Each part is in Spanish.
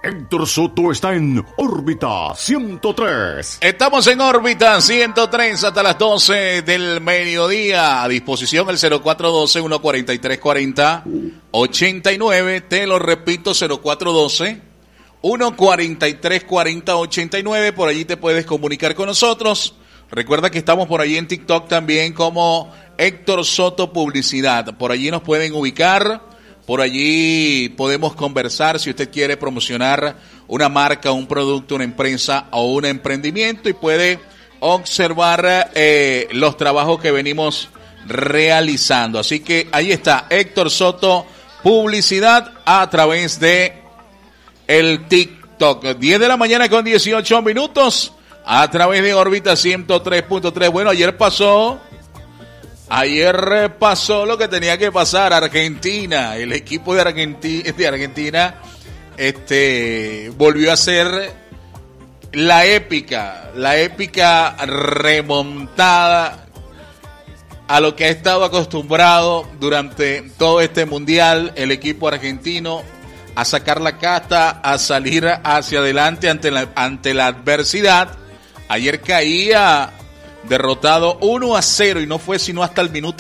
Héctor Soto está en órbita 103. Estamos en órbita 103 hasta las 12 del mediodía. A disposición el 0412-143-40-89. Te lo repito, 0412-143-40-89. Por allí te puedes comunicar con nosotros. Recuerda que estamos por allí en TikTok también como Héctor Soto Publicidad. Por allí nos pueden ubicar. Por allí podemos conversar si usted quiere promocionar una marca, un producto, una empresa o un emprendimiento y puede observar los trabajos que venimos realizando. Así que ahí está Héctor Soto Publicidad a través de el TikTok. 10 de la mañana con 18 minutos a través de órbita 103.3. Bueno, ayer pasó lo que tenía que pasar. Argentina, el equipo de Argentina volvió a ser la épica remontada a lo que ha estado acostumbrado durante todo este mundial el equipo argentino, a sacar la casta, a salir hacia adelante ante la adversidad. Ayer caía derrotado 1-0 y no fue sino hasta el minuto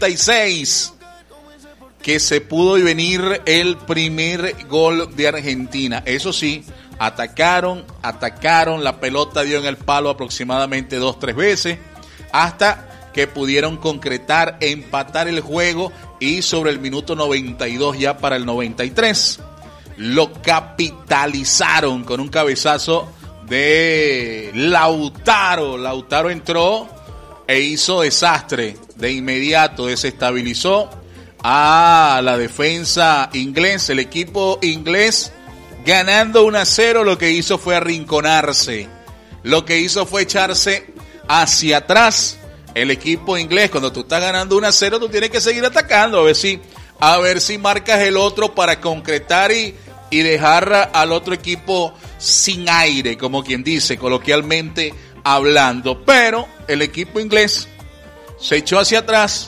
86 que se pudo venir el primer gol de Argentina. Eso sí, atacaron, la pelota dio en el palo aproximadamente 2-3 veces hasta que pudieron concretar, empatar el juego y sobre el minuto 92 ya para el 93 lo capitalizaron con un cabezazo de Lautaro. Lautaro entró e hizo desastre. De inmediato desestabilizó a la defensa inglés. El equipo inglés, ganando 1-0, lo que hizo fue arrinconarse. Lo que hizo fue echarse hacia atrás. El equipo inglés, cuando tú estás ganando 1-0, tú tienes que seguir atacando, a ver si marcas el otro para concretar y dejar al otro equipo sin aire, como quien dice, coloquialmente hablando. Pero el equipo inglés se echó hacia atrás,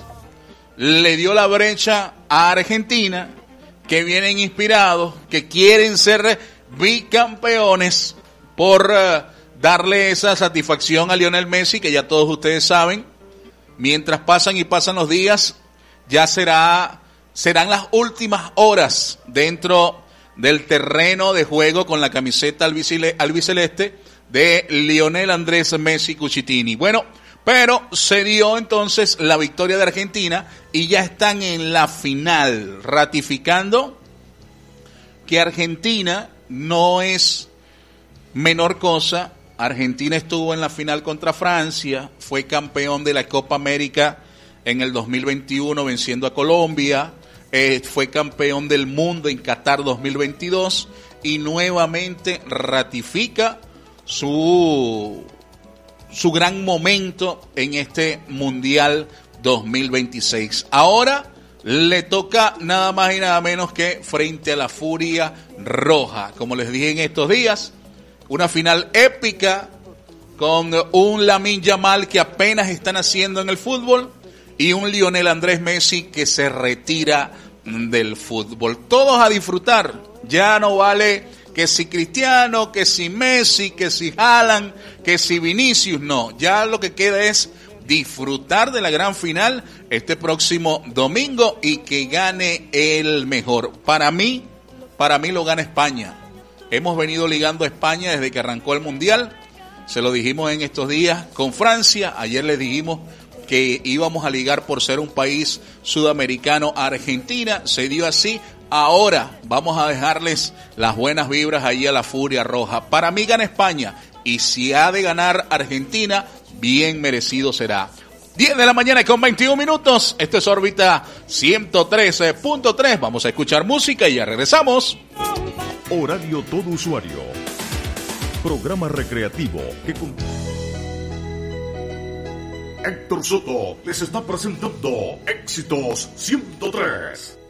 le dio la brecha a Argentina, que vienen inspirados, que quieren ser bicampeones por darle esa satisfacción a Lionel Messi, que ya todos ustedes saben, mientras pasan los días, ya serán las últimas horas dentro del terreno de juego con la camiseta albiceleste de Lionel Andrés Messi Cucitini. Bueno, pero se dio entonces la victoria de Argentina y ya están en la final, ratificando que Argentina no es menor cosa. Argentina estuvo en la final contra Francia, fue campeón de la Copa América en el 2021 venciendo a Colombia. Fue campeón del mundo en Qatar 2022 y nuevamente ratifica su gran momento en este Mundial 2026. Ahora le toca nada más y nada menos que frente a la Furia Roja. Como les dije en estos días, una final épica con un Lamine Yamal que apenas están haciendo en el fútbol y un Lionel Andrés Messi que se retira del fútbol. Todos a disfrutar. Ya no vale que si Cristiano, que si Messi, que si Haaland, que si Vinicius. No, ya lo que queda es disfrutar de la gran final este próximo domingo y que gane el mejor. Para mí lo gana España. Hemos venido ligando a España desde que arrancó el Mundial. Se lo dijimos en estos días con Francia. Ayer les dijimos que íbamos a ligar por ser un país sudamericano a Argentina. Se dio así. Ahora vamos a dejarles las buenas vibras ahí a la Furia Roja. Para mí gana España. Y si ha de ganar Argentina, bien merecido será. 10 de la mañana con 21 minutos. Esto es órbita 113.3. Vamos a escuchar música y ya regresamos. Horario todo usuario. Programa recreativo que Héctor Soto les está presentando Éxitos 103.